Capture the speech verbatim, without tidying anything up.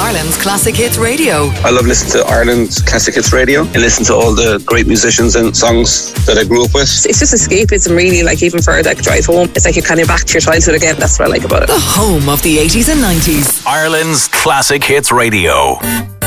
Ireland's Classic Hits Radio. I love listening to Ireland's Classic Hits Radio and listen to all the great musicians and songs that I grew up with. It's just escapism, really, like even for like a drive home. It's like you're kind of back to your childhood again. That's what I like about it. The home of the eighties and nineties. Ireland's Classic Hits Radio.